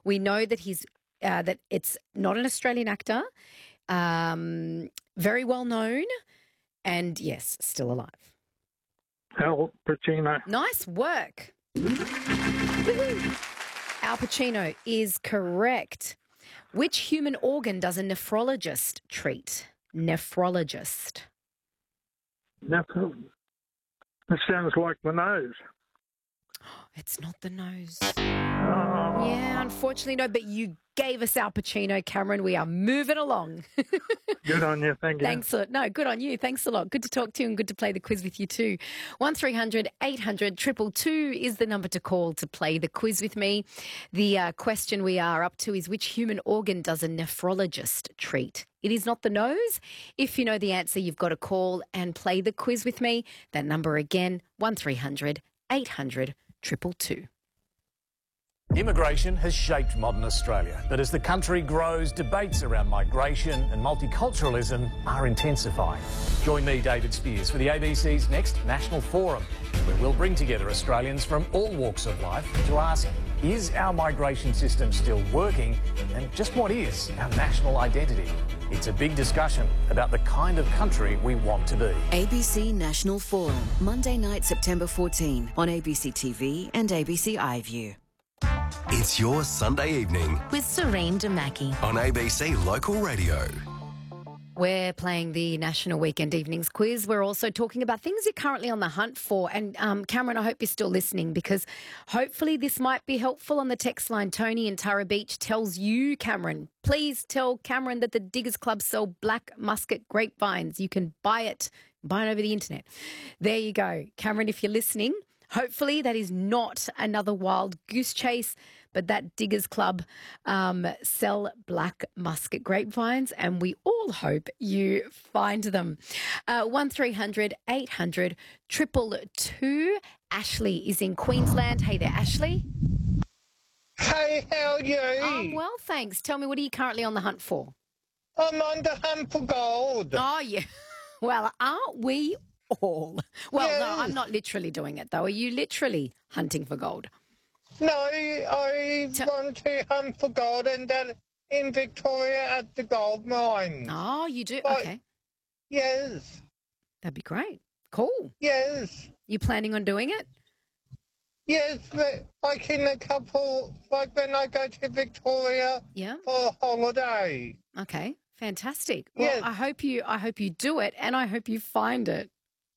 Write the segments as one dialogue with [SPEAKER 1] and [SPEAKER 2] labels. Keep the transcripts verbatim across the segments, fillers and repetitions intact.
[SPEAKER 1] We know that he's uh, that it's not an Australian actor, um, very well known, and yes, still alive.
[SPEAKER 2] Al Pacino.
[SPEAKER 1] Nice work. Al Pacino is correct. Which human organ does a nephrologist treat? Nephrologist.
[SPEAKER 2] That that sounds like the nose.
[SPEAKER 1] It's not the nose.
[SPEAKER 2] Oh.
[SPEAKER 1] Yeah, unfortunately, no, but you gave us Al Pacino, Cameron. We are moving along.
[SPEAKER 2] Good on you. Thank you.
[SPEAKER 1] Thanks a lot. No, good on you. Thanks a lot. Good to talk to you and good to play the quiz with you too. one three hundred eight hundred two two two is the number to call to play the quiz with me. The uh, question we are up to is which human organ does a nephrologist treat? It is not the nose. If you know the answer, you've got to call and play the quiz with me. That number again, one three hundred eight hundred two two two.
[SPEAKER 3] Immigration has shaped modern Australia, but as the country grows, debates around migration and multiculturalism are intensifying. Join me, David Spears, for the A B C's next National Forum, where we'll bring together Australians from all walks of life to ask, is our migration system still working, and just what is our national identity? It's a big discussion about the kind of country we want to be.
[SPEAKER 4] A B C National Forum, Monday night, September fourteenth on A B C T V and A B C iView.
[SPEAKER 5] It's your Sunday evening
[SPEAKER 6] with Serene Damaki
[SPEAKER 5] on A B C Local Radio.
[SPEAKER 1] We're playing the National Weekend Evenings Quiz. We're also talking about things you're currently on the hunt for. And um, Cameron, I hope you're still listening because hopefully this might be helpful on the text line. Tony in Tara Beach tells you, Cameron, please tell Cameron that the Diggers Club sell black musket grapevines. You can buy it, buy it over the internet. There you go. Cameron, if you're listening, hopefully that is not another wild goose chase, but that Diggers Club um, sell black musket grapevines, and we all hope you find them. Uh, one three hundred eight hundred two two two. Ashley is in Queensland. Hey there, Ashley.
[SPEAKER 7] Hey, how are you?
[SPEAKER 1] Oh, well, thanks. Tell me, what are you currently on the hunt for?
[SPEAKER 7] I'm on the hunt for gold.
[SPEAKER 1] Oh, yeah. Well, aren't we all? Well,
[SPEAKER 7] Yes.
[SPEAKER 1] no, I'm not literally doing it, though. Are you literally hunting for gold?
[SPEAKER 7] No, I
[SPEAKER 1] T-
[SPEAKER 7] want to hunt for gold and that in Victoria at the gold mine.
[SPEAKER 1] Oh, you do?
[SPEAKER 7] But-
[SPEAKER 1] Okay.
[SPEAKER 7] Yes,
[SPEAKER 1] That'd be great. Cool.
[SPEAKER 7] yes,
[SPEAKER 1] You planning on doing it?
[SPEAKER 7] yes, but like in a couple, like when I go to Victoria
[SPEAKER 1] Yeah.
[SPEAKER 7] for a holiday.
[SPEAKER 1] Okay. Fantastic. Well,
[SPEAKER 7] Yes.
[SPEAKER 1] I hope you I hope you do it and I hope you find it.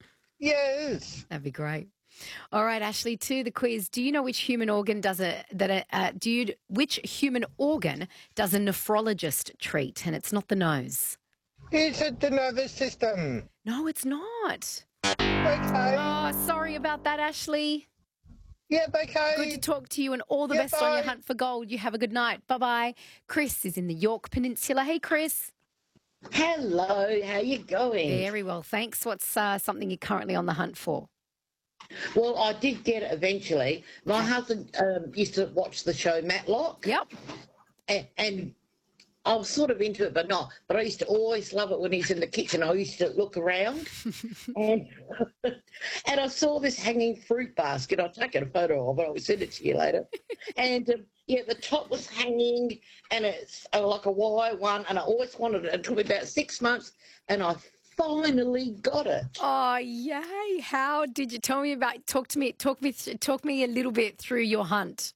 [SPEAKER 7] Yes,
[SPEAKER 1] That'd be great. All right, Ashley, to the quiz. Do you know which human organ does a that a uh, do you which human organ does a nephrologist treat? And it's not the nose.
[SPEAKER 7] is it the nervous system?
[SPEAKER 1] No, it's not.
[SPEAKER 7] Okay,
[SPEAKER 1] Oh, sorry about that, Ashley.
[SPEAKER 7] yeah, okay.
[SPEAKER 1] Good to talk to you and all the
[SPEAKER 7] Yeah,
[SPEAKER 1] best on your
[SPEAKER 7] bye.
[SPEAKER 1] hunt for gold. You have a good night. Bye-bye. Chris is in the York Peninsula. Hey, Chris.
[SPEAKER 8] Hello, how you going?
[SPEAKER 1] Very well, thanks. What's uh, something you're currently on the hunt for?
[SPEAKER 8] Well, I did get it eventually. My husband um, used to watch the show Matlock.
[SPEAKER 1] Yep.
[SPEAKER 8] And, and I was sort of into it, but not. But I used to always love it when he's in the kitchen. I used to look around, and and I saw this hanging fruit basket. I'll take a photo of it. I'll send it to you later. And um, yeah, the top was hanging, and it's uh, like a wire one. And I always wanted it. It took me about six months, and I finally got it.
[SPEAKER 1] Oh, yay. How did you tell me about, talk to me, talk me, talk me a little bit through your hunt.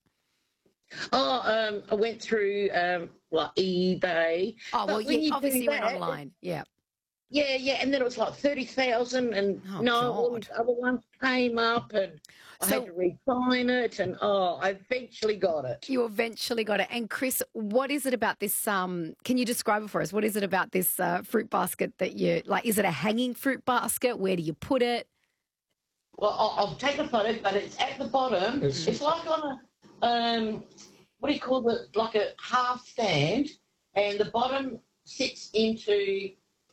[SPEAKER 8] Oh, um, I went through um, like eBay.
[SPEAKER 1] Oh, well,
[SPEAKER 8] But when
[SPEAKER 1] yeah,
[SPEAKER 8] you
[SPEAKER 1] obviously
[SPEAKER 8] do
[SPEAKER 1] you went
[SPEAKER 8] that-
[SPEAKER 1] online. Yeah.
[SPEAKER 8] Yeah, yeah, and then it was like thirty thousand, and
[SPEAKER 1] Oh,
[SPEAKER 8] no, all
[SPEAKER 1] God.
[SPEAKER 8] these other ones came up, and I
[SPEAKER 1] So-
[SPEAKER 8] had to re-sign it, and oh, I eventually got it.
[SPEAKER 1] You eventually got it. And Chris, what is it about this, um, can you describe it for us? What is it about this uh, fruit basket that you, like, is it a hanging fruit basket? Where do you put it?
[SPEAKER 8] Well, I'll, I'll take a photo, but it's at the bottom.
[SPEAKER 2] It's-
[SPEAKER 8] It's like on a, um, what do you call it, like a half stand, and the bottom sits into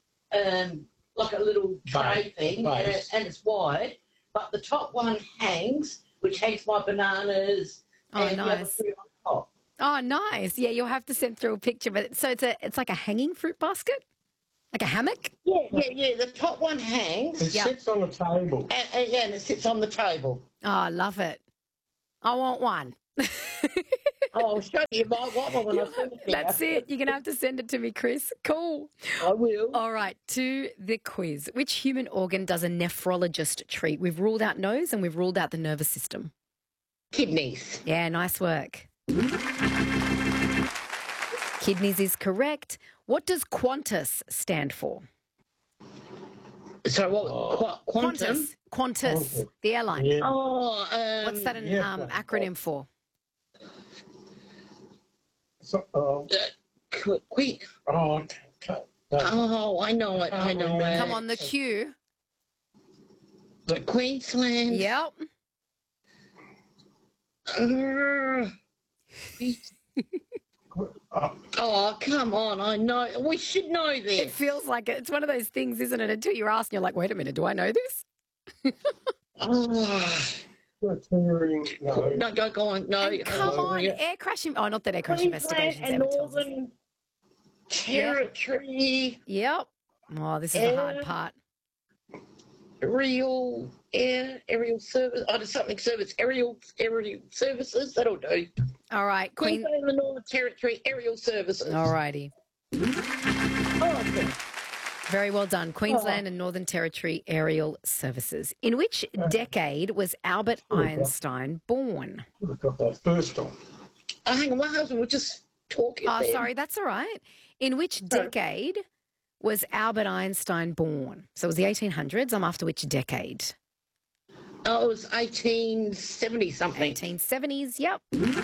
[SPEAKER 8] um, like a little tray
[SPEAKER 7] Base,
[SPEAKER 8] thing, and, it,
[SPEAKER 7] base.
[SPEAKER 8] and it's wide, but the top one hangs, which hangs my bananas
[SPEAKER 1] Oh,
[SPEAKER 8] and the other
[SPEAKER 1] nice.
[SPEAKER 8] fruit on top.
[SPEAKER 1] Oh, nice. Yeah, you'll have to send through a picture. But so it's a, it's like a hanging fruit basket? Like a hammock?
[SPEAKER 8] Yeah, yeah, yeah. The top one hangs,
[SPEAKER 7] It
[SPEAKER 1] Yeah.
[SPEAKER 7] sits on the table.
[SPEAKER 8] and, and, yeah, and it sits on the table.
[SPEAKER 1] Oh, I love it. I want one.
[SPEAKER 8] Oh, I'll show you my one when I send it.
[SPEAKER 1] That's it. You're going to have to send it to me, Chris. Cool.
[SPEAKER 8] I will.
[SPEAKER 1] All right, to the quiz. Which human organ does a nephrologist treat? We've ruled out nose and we've ruled out the nervous system.
[SPEAKER 8] Kidneys.
[SPEAKER 1] Yeah, nice work. Kidneys is correct. What does Qantas stand for?
[SPEAKER 8] So what? Qu- quantum?
[SPEAKER 1] Qantas. Qantas, the airline.
[SPEAKER 2] Yeah.
[SPEAKER 8] Oh, um,
[SPEAKER 1] What's that an
[SPEAKER 2] yeah.
[SPEAKER 1] um, acronym for?
[SPEAKER 2] So, uh,
[SPEAKER 8] Uh, qu- quick.
[SPEAKER 2] oh, okay. okay. No.
[SPEAKER 8] Oh, I know it. I know it.
[SPEAKER 1] Come on, the Q.
[SPEAKER 8] Queensland.
[SPEAKER 1] Yep.
[SPEAKER 8] Uh,
[SPEAKER 2] Uh,
[SPEAKER 8] oh, come on. I know. We should know
[SPEAKER 1] It
[SPEAKER 8] this.
[SPEAKER 1] feels like it. It's one of those things, isn't it? Until you're asked and you're like, wait a minute, do I know this?
[SPEAKER 8] Oh,
[SPEAKER 2] hearing, no.
[SPEAKER 8] no, go, go on. No.
[SPEAKER 1] And come
[SPEAKER 8] uh,
[SPEAKER 1] on, air crash. In- oh, not that air crash
[SPEAKER 8] Queensland
[SPEAKER 1] investigations
[SPEAKER 8] and
[SPEAKER 1] ever tells us.
[SPEAKER 8] Northern Territory.
[SPEAKER 1] Yep. Oh, this is the hard
[SPEAKER 8] Yeah.
[SPEAKER 1] part.
[SPEAKER 8] Aerial air aerial service. Oh, there's something service. Aerial aerial services. That'll do.
[SPEAKER 1] All right, Queen.
[SPEAKER 8] Queensland and the Northern Territory aerial services.
[SPEAKER 1] All righty.
[SPEAKER 8] Oh, okay.
[SPEAKER 1] Very well done. Queensland and Northern Territory Aerial Services. In which decade was Albert Einstein born?
[SPEAKER 2] I got that first one.
[SPEAKER 8] Oh, hang on, my husband was just talking.
[SPEAKER 1] Oh,
[SPEAKER 8] then.
[SPEAKER 1] sorry, that's all right. In which decade was Albert Einstein born? So it was the eighteen hundreds. I'm after which decade?
[SPEAKER 8] Oh, it was eighteen seventy something.
[SPEAKER 1] eighteen seventies, yep.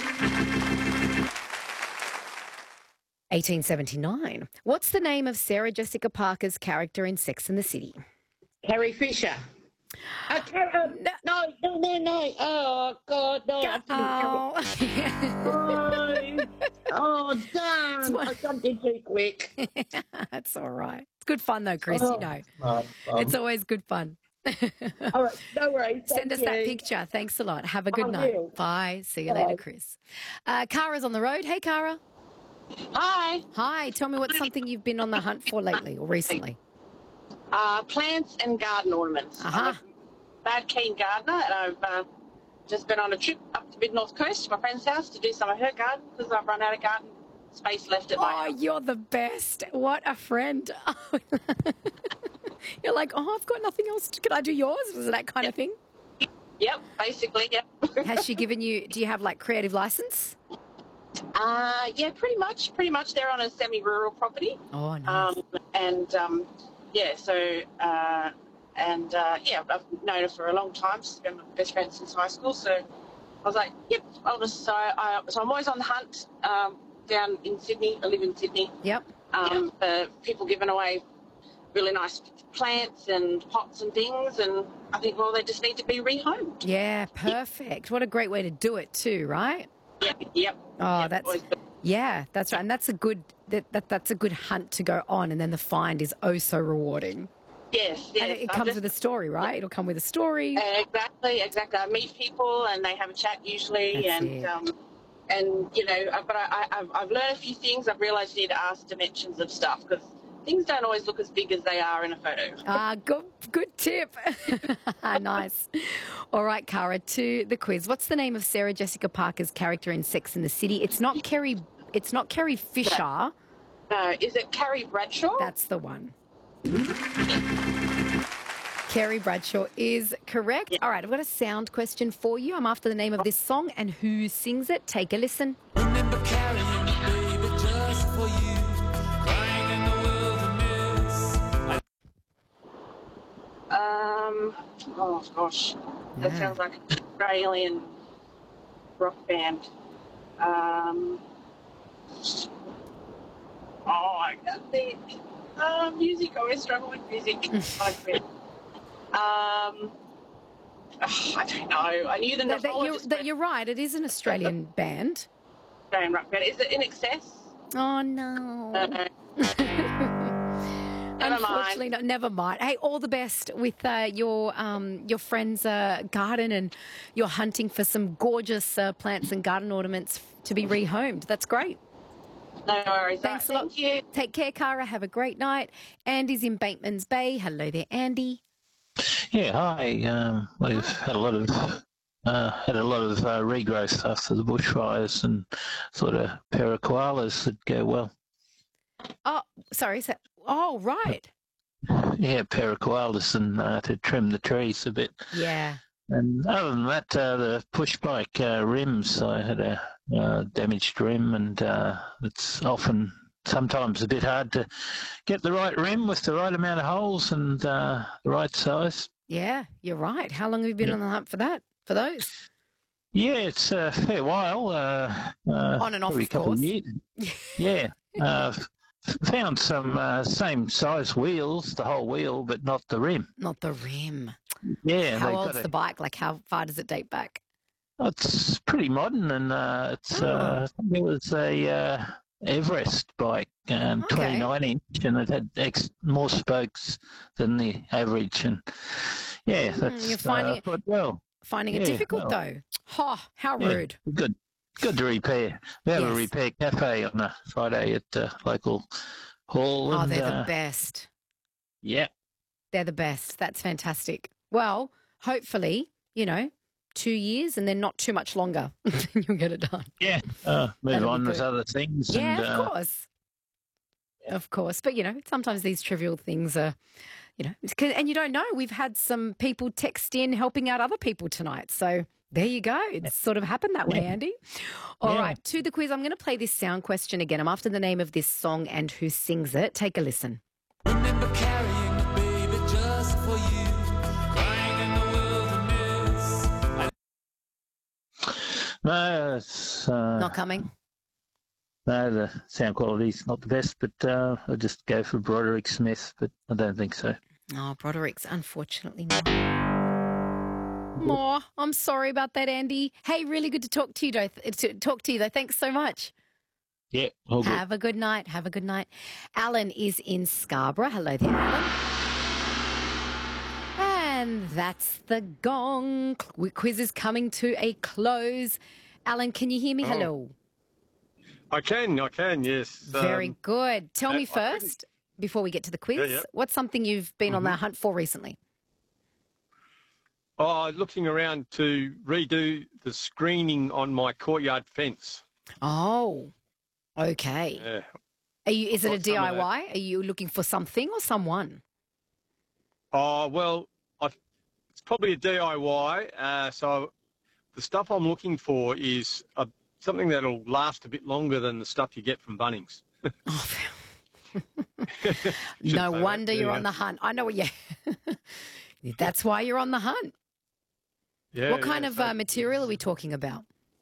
[SPEAKER 1] eighteen seventy-nine. What's the name of Sarah Jessica Parker's character in Sex and the City?
[SPEAKER 8] Carrie Fisher. Uh, Car- uh, no, no, no, no. Oh, God, no. I didn't
[SPEAKER 1] Oh,
[SPEAKER 8] Oh, damn. I jumped in too quick.
[SPEAKER 1] that's all right. It's good fun though, Chris, you know.
[SPEAKER 2] Um, um,
[SPEAKER 1] It's always good fun.
[SPEAKER 8] All right, no worries.
[SPEAKER 1] Send
[SPEAKER 8] Thank
[SPEAKER 1] us that
[SPEAKER 8] you.
[SPEAKER 1] picture. Thanks a lot. Have a good
[SPEAKER 8] I
[SPEAKER 1] night.
[SPEAKER 8] will.
[SPEAKER 1] Bye. See you
[SPEAKER 8] Bye.
[SPEAKER 1] later, Chris. Uh, Kara's on the road. Hey, Kara.
[SPEAKER 6] Hi.
[SPEAKER 1] Hi. Tell me what's something you've been on the hunt for lately or recently.
[SPEAKER 6] Uh, plants and garden ornaments.
[SPEAKER 1] Uh-huh.
[SPEAKER 6] I'm a bad keen gardener, and I've uh, just been on a trip up to mid North Coast to my friend's house to do some of her garden because I've run out of garden space left at my
[SPEAKER 1] Oh,
[SPEAKER 6] house.
[SPEAKER 1] you're the best. What a friend. You're like, oh, I've got nothing else. Can I do yours? Was it that kind of thing?
[SPEAKER 6] Yep, basically, yep.
[SPEAKER 1] Has she given you, do you have like creative license?
[SPEAKER 6] uh, yeah, pretty much. Pretty much. They're on a semi-rural property.
[SPEAKER 1] Oh, nice.
[SPEAKER 6] Um, and, um, yeah, so, uh, and, uh, yeah, I've known her for a long time. She's been my best friend since high school. So I was like, yep, I'll just, so, I, so I'm always on the hunt um, down in Sydney. I live in Sydney.
[SPEAKER 1] Yep.
[SPEAKER 6] Um, for people giving away really nice plants and pots and things. And I think, well, they just need to be rehomed.
[SPEAKER 1] Yeah, perfect. What a great way to do it too, right?
[SPEAKER 6] Yep, yep.
[SPEAKER 1] Oh,
[SPEAKER 6] yep,
[SPEAKER 1] that's
[SPEAKER 6] always good.
[SPEAKER 1] yeah, that's right, and that's a good that, that that's a good hunt to go on, and then the find is oh so rewarding.
[SPEAKER 6] Yes, yes.
[SPEAKER 1] And it, it
[SPEAKER 6] I'm
[SPEAKER 1] comes
[SPEAKER 6] just-
[SPEAKER 1] with a story, right? It'll come with a story.
[SPEAKER 6] Exactly, exactly. I meet people and they have a chat usually,
[SPEAKER 1] That's
[SPEAKER 6] and
[SPEAKER 1] it.
[SPEAKER 6] um, and you know, uh, but I, I, I've, I've learned a few things. I've realised you need to ask dimensions of stuff because things don't always look as big as they are in a photo.
[SPEAKER 1] Ah, good good tip. Nice. All right, Kara, to the quiz. What's the name of Sarah Jessica Parker's character in Sex and the City? It's not Carrie. It's not Carrie Fisher.
[SPEAKER 6] No, is it Carrie Bradshaw?
[SPEAKER 1] That's the one. Carrie Bradshaw is correct. All right, I've got a sound question for you. I'm after the name of this song and who sings it. Take a listen.
[SPEAKER 9] Remember carrying me, baby, just for you, crying in the wilderness.
[SPEAKER 6] Um, oh gosh, that
[SPEAKER 1] Yeah.
[SPEAKER 6] sounds like an Australian rock band. Um, oh, I got the uh, music. I always struggle with music. um, oh, I don't know. I knew the
[SPEAKER 1] That, that, you're,
[SPEAKER 6] nephrologist
[SPEAKER 1] that you're right. It is an Australian band.
[SPEAKER 6] Australian rock band. Is it In Excess?
[SPEAKER 1] Oh, no.
[SPEAKER 6] Uh, Never
[SPEAKER 1] Unfortunately,
[SPEAKER 6] mind.
[SPEAKER 1] no, never mind. Hey, all the best with uh, your um, your friend's uh, garden, and you're hunting for some gorgeous uh, plants and garden ornaments to be rehomed. That's great.
[SPEAKER 6] No worries.
[SPEAKER 1] Thanks a
[SPEAKER 6] Right,
[SPEAKER 1] lot.
[SPEAKER 6] Thank you.
[SPEAKER 1] Take care, Kara. Have a great night. Andy's in Bateman's Bay. Hello there, Andy.
[SPEAKER 10] Yeah, hi. Um, we've had a lot of uh, had a lot of uh, regrowth after the bushfires, and thought a pair of koalas would go well.
[SPEAKER 1] Oh, sorry. So, oh, right.
[SPEAKER 10] Yeah, a pair of koalas and uh, to trim the trees a bit.
[SPEAKER 1] Yeah.
[SPEAKER 10] And other than that, uh, the push bike uh, rims, I had a uh, damaged rim, and uh, it's often sometimes a bit hard to get the right rim with the right amount of holes and uh, the right size.
[SPEAKER 1] Yeah, you're right. How long have you been
[SPEAKER 10] Yeah.
[SPEAKER 1] on the hunt for that? For those?
[SPEAKER 10] Yeah, it's a fair while. Uh, uh,
[SPEAKER 1] On and off,
[SPEAKER 10] probably
[SPEAKER 1] of
[SPEAKER 10] a couple
[SPEAKER 1] course.
[SPEAKER 10] Of years. Yeah. Uh, f- found some uh, same size wheels, the whole wheel, but not the rim.
[SPEAKER 1] Not the rim.
[SPEAKER 10] Yeah.
[SPEAKER 1] How
[SPEAKER 10] they've
[SPEAKER 1] old's
[SPEAKER 10] got a-
[SPEAKER 1] the bike? Like, how far does it date back?
[SPEAKER 10] It's pretty modern, and uh, it's
[SPEAKER 1] Oh.
[SPEAKER 10] uh, I think it was a uh, Everest bike, um,
[SPEAKER 1] Okay.
[SPEAKER 10] twenty-nine inch, and it had ex- more spokes than the average. And yeah, that's
[SPEAKER 1] Hmm, you're finding
[SPEAKER 10] uh,
[SPEAKER 1] it-
[SPEAKER 10] thought, well,
[SPEAKER 1] Finding it
[SPEAKER 10] Yeah,
[SPEAKER 1] difficult,
[SPEAKER 10] well.
[SPEAKER 1] though. Oh, how
[SPEAKER 10] yeah,
[SPEAKER 1] rude.
[SPEAKER 10] good, good to repair. We have
[SPEAKER 1] Yes.
[SPEAKER 10] a repair cafe on a Friday at the local hall.
[SPEAKER 1] Oh,
[SPEAKER 10] and,
[SPEAKER 1] they're
[SPEAKER 10] uh,
[SPEAKER 1] the best.
[SPEAKER 10] Yeah,
[SPEAKER 1] They're the best. That's fantastic. Well, hopefully, you know, two years and then not too much longer. You'll get it done.
[SPEAKER 10] yeah. Uh, move
[SPEAKER 1] That'll be
[SPEAKER 10] on with
[SPEAKER 1] good.
[SPEAKER 10] other things.
[SPEAKER 1] Yeah,
[SPEAKER 10] and,
[SPEAKER 1] of
[SPEAKER 10] uh,
[SPEAKER 1] course. Of course. But, you know, sometimes these trivial things are, you know, it's 'cause- and you don't know. We've had some people text in helping out other people tonight. So there you go. It's sort of happened that way,
[SPEAKER 10] Yeah.
[SPEAKER 1] Andy. All
[SPEAKER 10] Yeah.
[SPEAKER 1] right, to the quiz. I'm going to play this sound question again. I'm after the name of this song and who sings it. Take a listen.
[SPEAKER 9] Remember carrying a baby just for you, crying in the wilderness.
[SPEAKER 10] no, it's uh,
[SPEAKER 1] Not coming?
[SPEAKER 10] no, the sound quality's not the best, but uh, I'll just go for Broderick Smith, but I don't think so.
[SPEAKER 1] Oh, Broderick's unfortunately not. More. I'm sorry about that, Andy. Hey, really good to talk to you, though. To talk to you, though. Thanks so much.
[SPEAKER 10] Yeah, all good.
[SPEAKER 1] Have a good night. Have a good night. Alan is in Scarborough. Hello there, Alan. And that's the gong. Qu- Quiz is coming to a close. Alan, can you hear me?
[SPEAKER 2] Oh.
[SPEAKER 1] Hello.
[SPEAKER 2] I can, I can, yes.
[SPEAKER 1] Very
[SPEAKER 2] Um,
[SPEAKER 1] good. Tell
[SPEAKER 2] I-
[SPEAKER 1] me
[SPEAKER 2] I couldn't-
[SPEAKER 1] first, before we get to the quiz,
[SPEAKER 2] Yeah, yeah.
[SPEAKER 1] what's something you've been on the hunt for recently?
[SPEAKER 2] oh, looking around to redo the screening on my courtyard fence.
[SPEAKER 1] Oh, okay.
[SPEAKER 2] Yeah.
[SPEAKER 1] Are you? Is it a
[SPEAKER 2] Got some of that.
[SPEAKER 1] D I Y? Are you looking for something or someone?
[SPEAKER 2] Oh, well, I, it's probably a D I Y. Uh, so the stuff I'm looking for is a, something that'll last a bit longer than the stuff you get from Bunnings.
[SPEAKER 1] Oh,
[SPEAKER 2] Should
[SPEAKER 1] no
[SPEAKER 2] say that,
[SPEAKER 1] wonder you're
[SPEAKER 2] yeah.
[SPEAKER 1] on the hunt. I know what you. That's why you're on the hunt.
[SPEAKER 2] Yeah,
[SPEAKER 1] what kind
[SPEAKER 2] yeah,
[SPEAKER 1] of
[SPEAKER 2] so-
[SPEAKER 1] uh, material are we talking about?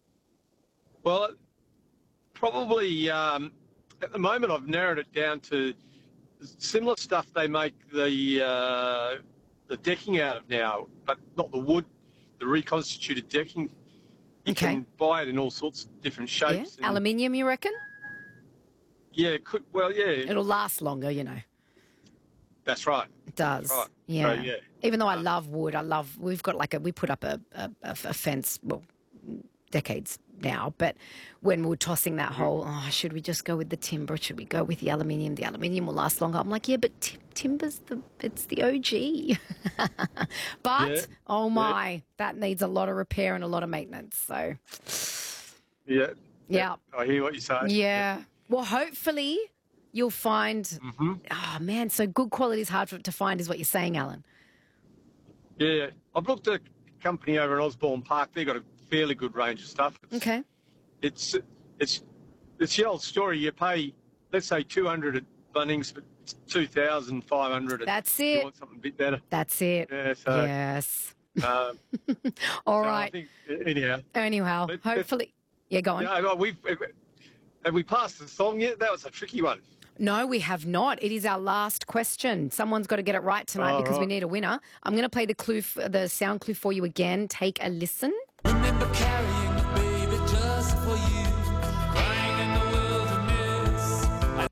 [SPEAKER 2] Well, probably um, at the moment I've narrowed it down to similar stuff they make the uh, the decking out of now, but not the wood, the reconstituted decking. You
[SPEAKER 1] Okay.
[SPEAKER 2] can buy it in all sorts of different
[SPEAKER 1] Yeah,
[SPEAKER 2] shapes. and-
[SPEAKER 1] aluminium. You reckon?
[SPEAKER 2] yeah, it could, well, yeah,
[SPEAKER 1] It'll last longer. You know,
[SPEAKER 2] that's right.
[SPEAKER 1] it does.
[SPEAKER 2] Right.
[SPEAKER 1] Yeah.
[SPEAKER 2] So, yeah.
[SPEAKER 1] Even though I love wood, I love. We've got like a. We put up a a, a, a fence. Well, decades now, but when we were tossing that whole, oh, should we just go with the timber? Should we go with the aluminium? The aluminium will last longer. I'm like, yeah, but t- timber's the it's the O G. But
[SPEAKER 2] Yeah,
[SPEAKER 1] oh my, that needs a lot of repair and a lot of maintenance. So
[SPEAKER 2] Yeah.
[SPEAKER 1] yeah,
[SPEAKER 2] I hear what you're saying.
[SPEAKER 1] yeah. Well, hopefully you'll find.
[SPEAKER 2] Mm-hmm.
[SPEAKER 1] Oh man, so good quality is hard for, to find, is what you're saying, Alan.
[SPEAKER 2] Yeah. I've looked at a company over in Osborne Park. They've got a fairly good range of stuff. It's,
[SPEAKER 1] Okay.
[SPEAKER 2] It's it's it's the old story. You pay, let's say, two hundred at Bunnings, but it's two thousand five hundred.
[SPEAKER 1] That's
[SPEAKER 2] You
[SPEAKER 1] it.
[SPEAKER 2] want something a bit better?
[SPEAKER 1] That's it.
[SPEAKER 2] Yeah. So,
[SPEAKER 1] Yes.
[SPEAKER 2] um,
[SPEAKER 1] All
[SPEAKER 2] so I
[SPEAKER 1] right.
[SPEAKER 2] think, anyhow.
[SPEAKER 1] Anyhow,
[SPEAKER 2] But- but-
[SPEAKER 1] hopefully. Yeah, go on.
[SPEAKER 2] Yeah, well, we've have we passed the song yet? That was a tricky one.
[SPEAKER 1] No, we have not. It is our last question. Someone's got to get it right tonight
[SPEAKER 2] All
[SPEAKER 1] because we
[SPEAKER 2] right.
[SPEAKER 1] need a winner. I'm going to play the clue, f- the sound clue for you again. Take a listen.
[SPEAKER 9] Remember carrying a baby just for you, crying in the wilderness.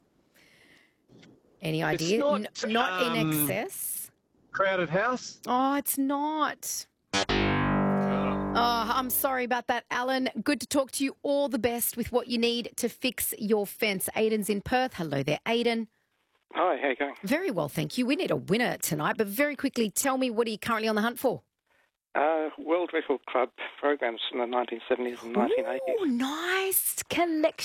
[SPEAKER 1] Any
[SPEAKER 2] It's
[SPEAKER 1] idea?
[SPEAKER 2] not,
[SPEAKER 1] N- not in
[SPEAKER 2] um,
[SPEAKER 1] excess.
[SPEAKER 2] Crowded House.
[SPEAKER 1] Oh, it's not. Oh, I'm sorry about that, Alan. Good to talk to you. All the best with what you need to fix your fence. Aiden's in Perth. Hello there, Aiden.
[SPEAKER 11] Hi, how you going?
[SPEAKER 1] Very well, thank you. We need a winner tonight, but very quickly, tell me, what are you currently on the hunt for?
[SPEAKER 11] Uh, World Record Club programs from the nineteen seventies and nineteen eighties.
[SPEAKER 1] Ooh, nice collection.